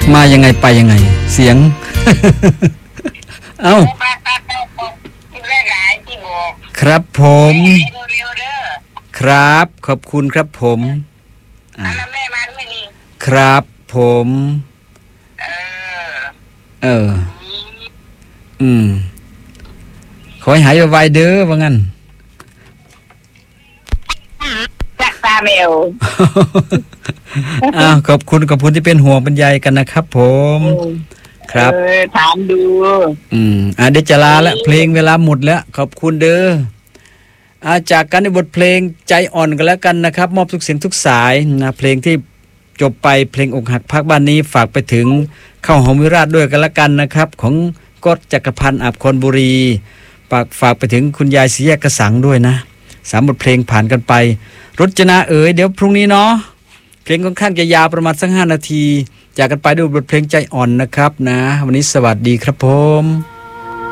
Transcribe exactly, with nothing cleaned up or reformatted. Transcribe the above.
มายังไงไปยังไงเสียง เอ้าครับผมครับขอบคุณครับผมครับผมเอออืมขอให้หายไวๆเด้อว่างั้นจักตาแมวอ้าวขอบคุณขอบคุณที่เป็นห่วงเป็นใยกันนะครับผมครับเออถามดูอืมอ่ะเดี๋ยวจะลาละเพลงเวลาหมดแล้วขอบคุณเด้ออาจากกันในบทเพลงใจอ่อนกันแล้วกันนะครับมอบทุกเสียงทุกสายนะเพลงที่จบไปเพลงอกหักพักบ้านนี้ฝากไปถึงเข้าหอมวิราชด้วยกันแล้วกันนะครับของกฎจักรพันธ์อับคอนบุรีฝากฝากไปถึงคุณยายศรีแยกกระสังด้วยนะสามบทเพลงผ่านกันไปรจนาเอ๋ยเดี๋ยวพรุ่งนี้เนาะเพลงค่อนข้างจะยาวประมาณสักห้านาทีจากกันไปด้วยบทเพลงใจอ่อนนะครับนะวันนี้สวัสดีครับผม